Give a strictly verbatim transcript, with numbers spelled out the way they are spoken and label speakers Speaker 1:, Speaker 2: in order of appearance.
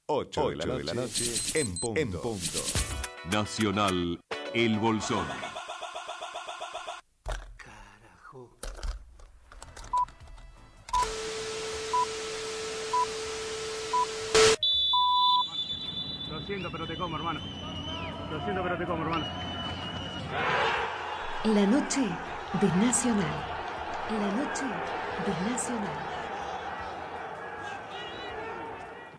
Speaker 1: ocho de la noche, de la noche en, punto. en punto.
Speaker 2: Nacional El Bolsón.
Speaker 3: Carajo.
Speaker 4: Lo siento, pero te como, hermano. Lo siento, pero te como, hermano.
Speaker 5: La noche de Nacional. La noche de Nacional.